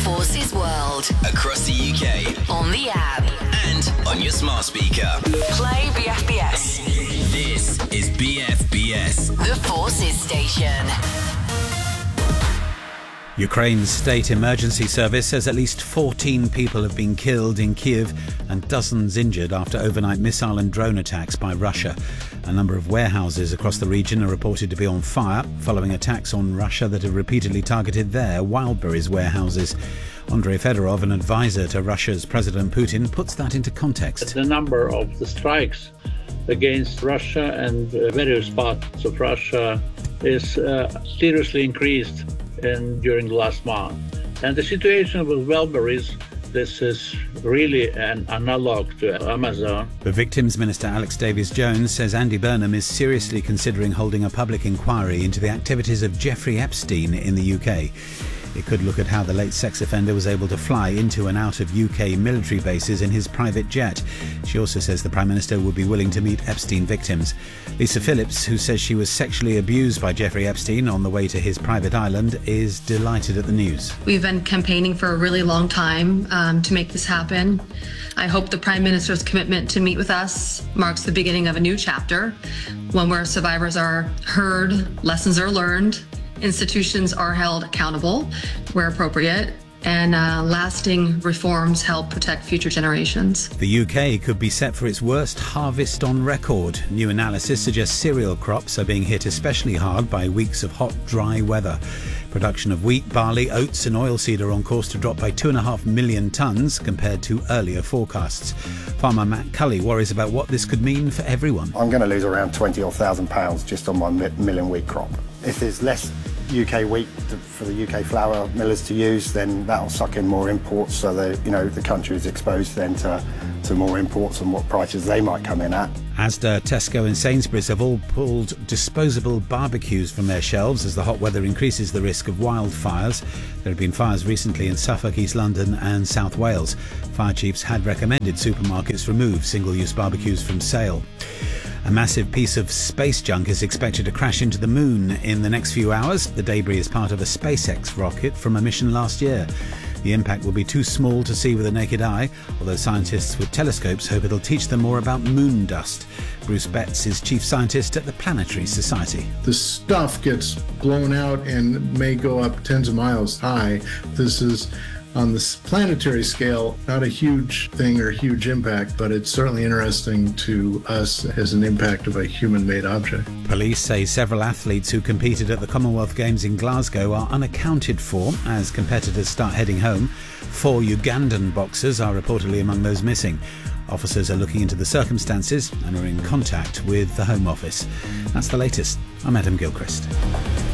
Forces World. Across the UK. On the app. And on your smart speaker. Play BFBS. This is BFBS. The Forces Station. Ukraine's state emergency service says at least 14 people have been killed in Kyiv and dozens injured after overnight missile and drone attacks by Russia. A number of warehouses across the region are reported to be on fire following attacks on Russia that have repeatedly targeted their Wildberries warehouses. Andrei Fedorov, an advisor to Russia's President Putin, puts that into context. The number of the strikes against Russia and various parts of Russia is seriously increased during the last month. And the situation with Wildberries, this is really an analog to Amazon. The Victims Minister Alex Davies-Jones says Andy Burnham is seriously considering holding a public inquiry into the activities of Jeffrey Epstein in the UK. It could look at how the late sex offender was able to fly into and out of UK military bases in his private jet. She also says the Prime Minister would be willing to meet Epstein victims. Lisa Phillips, who says she was sexually abused by Jeffrey Epstein on the way to his private island, is delighted at the news. We've been campaigning for a really long time to make this happen. I hope the Prime Minister's commitment to meet with us marks the beginning of a new chapter, one where survivors are heard, lessons are learned, institutions are held accountable where appropriate, and lasting reforms help protect future generations. The UK could be set for its worst harvest on record. New analysis suggests cereal crops are being hit especially hard by weeks of hot, dry weather. Production of wheat, barley, oats and oilseed are on course to drop by 2.5 million tonnes compared to earlier forecasts. Farmer Matt Cully worries about what this could mean for everyone. I'm going to lose around £20,000 just on my milling wheat crop. If there's less UK wheat for the UK flour millers to use, then that'll suck in more imports, so the country is exposed then to more imports and what prices they might come in at. Asda, Tesco and Sainsbury's have all pulled disposable barbecues from their shelves as the hot weather increases the risk of wildfires. There have been fires recently in Suffolk, East London and South Wales. Fire chiefs had recommended supermarkets remove single-use barbecues from sale. A massive piece of space junk is expected to crash into the moon in the next few hours. The debris is part of a SpaceX rocket from a mission last year. The impact will be too small to see with the naked eye, although scientists with telescopes hope it'll teach them more about moon dust. Bruce Betts is chief scientist at the Planetary Society. The stuff gets blown out and may go up tens of miles high. This is, on this planetary scale, not a huge thing or huge impact, but it's certainly interesting to us as an impact of a human-made object. Police say several athletes who competed at the Commonwealth Games in Glasgow are unaccounted for as competitors start heading home. 4 Ugandan boxers are reportedly among those missing. Officers are looking into the circumstances and are in contact with the Home Office. That's the latest. I'm Adam Gilchrist.